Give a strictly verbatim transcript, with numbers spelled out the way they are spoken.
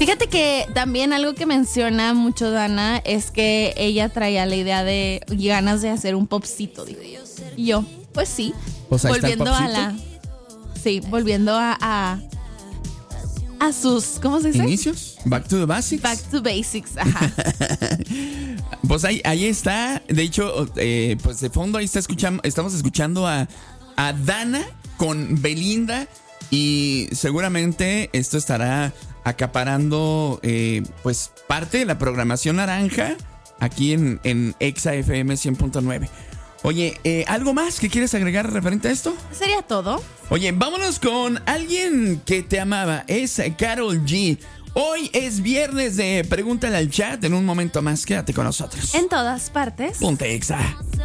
Fíjate que también algo que menciona mucho Dana es que ella traía la idea de ganas de hacer un popcito, dijo. Y yo, pues sí, Pues ahí está el volviendo a popcito. la... Sí, volviendo a, a, a sus, ¿cómo se dice? ¿Inicios? Back to the basics. Back to basics, ajá. Pues ahí, ahí está. De hecho, eh, pues de fondo ahí está escuchando, estamos escuchando a, a Dana con Belinda. Y seguramente esto estará acaparando eh, pues parte de la programación naranja aquí en, en Exa F M cien punto nueve. Oye, eh, ¿algo más que quieres agregar referente a esto? ¿Sería todo? Oye, vámonos con alguien que te amaba. Es Karol G. Hoy es viernes de Pregúntale al Chat. En un momento más, quédate con nosotros. En todas partes. Ponte Exa.